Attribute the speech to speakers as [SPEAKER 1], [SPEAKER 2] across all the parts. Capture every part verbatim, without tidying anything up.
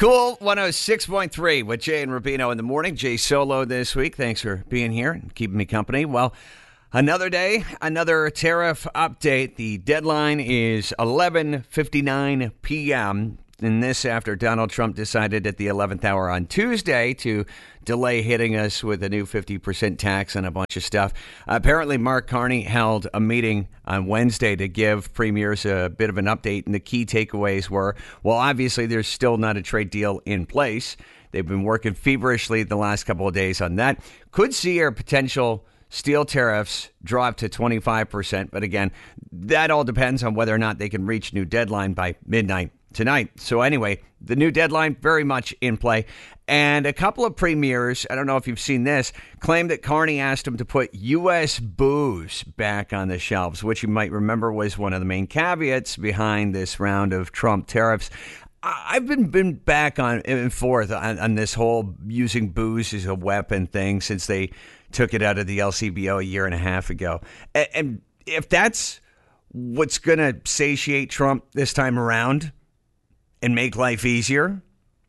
[SPEAKER 1] Cool one oh six point three with Jay and Rubino in the morning. Jay solo this week. Thanks for being here and keeping me company. Well, another day, another tariff update. The deadline is eleven fifty-nine p.m. And this after Donald Trump decided at the eleventh hour on Tuesday to delay hitting us with a new fifty percent tax on a bunch of stuff. Uh, apparently, Mark Carney held a meeting on Wednesday to give premiers a bit of an update. And the key takeaways were, well, obviously, there's still not a trade deal in place. They've been working feverishly the last couple of days on that. Could see our potential steel tariffs drop to twenty-five percent. But again, that all depends on whether or not they can reach new deadline by midnight tonight. So anyway, the new deadline very much in play. And a couple of premiers, I don't know if you've seen this, claimed that Carney asked him to put U S booze back on the shelves, which you might remember was one of the main caveats behind this round of Trump tariffs. I've been been back on and forth on, on this whole using booze as a weapon thing since they took it out of the L C B O a year and a half ago. And, and if that's what's going to satiate Trump this time around and make life easier,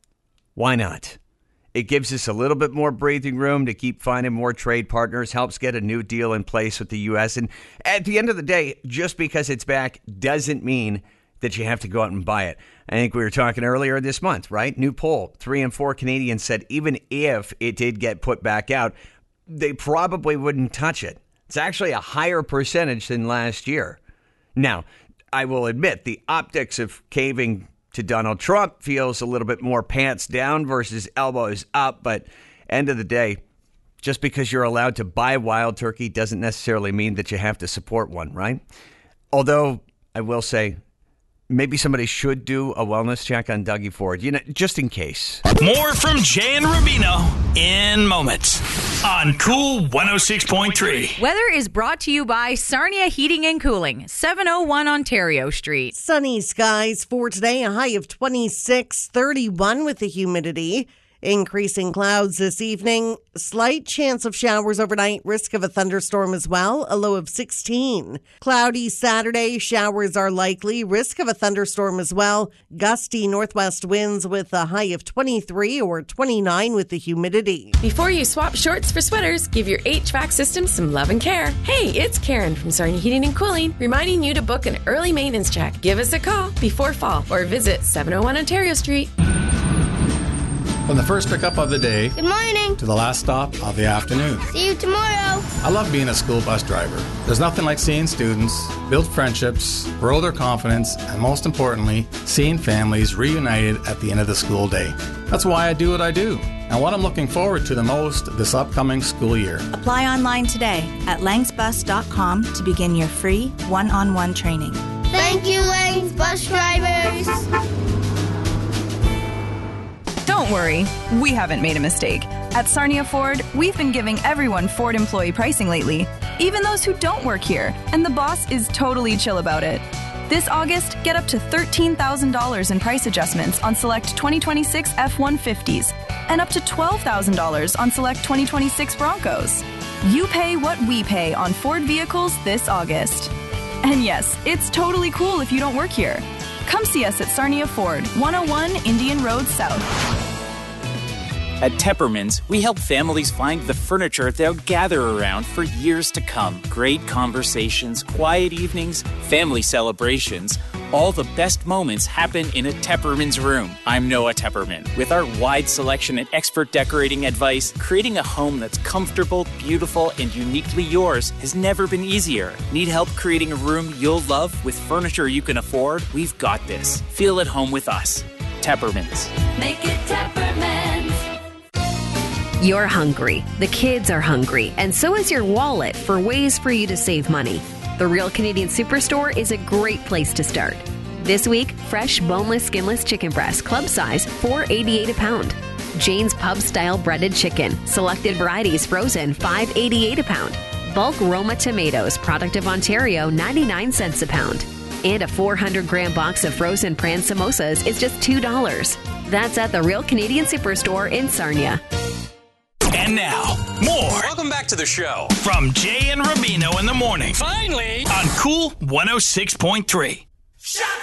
[SPEAKER 1] why not? It gives us a little bit more breathing room to keep finding more trade partners, helps get a new deal in place with the U S. And at the end of the day, just because it's back doesn't mean that you have to go out and buy it. I think we were talking earlier this month, right? New poll, three in four Canadians said even if it did get put back out, they probably wouldn't touch it. It's actually a higher percentage than last year. Now, I will admit the optics of caving to Donald Trump feels a little bit more pants down versus elbows up. But end of the day, just because you're allowed to buy wild turkey doesn't necessarily mean that you have to support one, right? Although I will say maybe somebody should do a wellness check on Dougie Ford, you know, just in case.
[SPEAKER 2] More from Jay and Rubino in moments on Cool one oh six point three.
[SPEAKER 3] Weather is brought to you by Sarnia Heating and Cooling, seven oh one Ontario Street.
[SPEAKER 4] Sunny skies for today, a high of twenty-six, thirty-one with the humidity. Increasing clouds this evening, slight chance of showers overnight, risk of a thunderstorm as well, a low of sixteen. Cloudy Saturday, showers are likely, risk of a thunderstorm as well. Gusty northwest winds with a high of twenty-three or twenty-nine with the humidity.
[SPEAKER 5] Before you swap shorts for sweaters, give your H V A C system some love and care. Hey, it's Karen from Sarnia Heating and Cooling, reminding you to book an early maintenance check. Give us a call before fall or visit seven oh one Ontario Street.
[SPEAKER 6] From the first pickup of the day
[SPEAKER 7] Good morning.
[SPEAKER 6] to the last stop of the afternoon.
[SPEAKER 7] See you tomorrow.
[SPEAKER 6] I love being a school bus driver. There's nothing like seeing students build friendships, grow their confidence, and most importantly, seeing families reunited at the end of the school day. That's why I do what I do, and what I'm looking forward to the most this upcoming school year.
[SPEAKER 8] Apply online today at langs bus dot com to begin your free one-on-one training.
[SPEAKER 7] Thank you, Langs Bus Drivers.
[SPEAKER 9] Don't worry, we haven't made a mistake. At Sarnia Ford, we've been giving everyone Ford employee pricing lately, even those who don't work here, and the boss is totally chill about it. This August, get up to thirteen thousand dollars in price adjustments on select twenty twenty-six F one fifties and up to twelve thousand dollars on select twenty twenty-six Broncos. You pay what we pay on Ford vehicles this August. And yes, it's totally cool if you don't work here. Come see us at Sarnia Ford, one oh one Indian Road South.
[SPEAKER 10] At Tepperman's, we help families find the furniture they'll gather around for years to come. Great conversations, quiet evenings, family celebrations. All the best moments happen in a Tepperman's room. I'm Noah Tepperman. With our wide selection and expert decorating advice, creating a home that's comfortable, beautiful, and uniquely yours has never been easier. Need help creating a room you'll love with furniture you can afford? We've got this. Feel at home with us. Tepperman's.
[SPEAKER 11] Make it Tepperman's.
[SPEAKER 12] You're hungry, the kids are hungry, and so is your wallet for ways for you to save money. The Real Canadian Superstore is a great place to start. This week, fresh, boneless, skinless chicken breast, club size, four dollars and eighty-eight cents a pound. Jane's Pub-style breaded chicken, selected varieties frozen, five dollars and eighty-eight cents a pound. Bulk Roma tomatoes, product of Ontario, ninety-nine cents a pound. And a four hundred gram box of frozen prawn samosas is just two dollars. That's at the Real Canadian Superstore in Sarnia.
[SPEAKER 2] And now, more.
[SPEAKER 13] Welcome back to the show.
[SPEAKER 2] From Jay and Rubino in the morning.
[SPEAKER 13] Finally.
[SPEAKER 2] On Cool one oh six point three.
[SPEAKER 13] Shut